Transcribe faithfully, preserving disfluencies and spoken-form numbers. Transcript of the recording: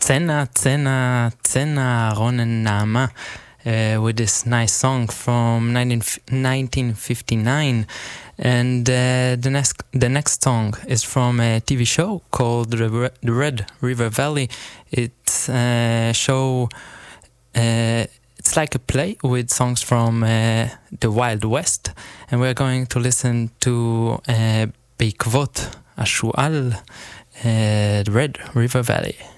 Tsena, Tsena, Tsena Ronen Nama uh, with this nice song from nineteen fifty-nine. And uh, the next the next song is from a T V show called The Red River Valley. It's a show, uh, it's like a play with songs from uh, the Wild West. And we're going to listen to uh, Beikvot Ashual, uh, The Red River Valley.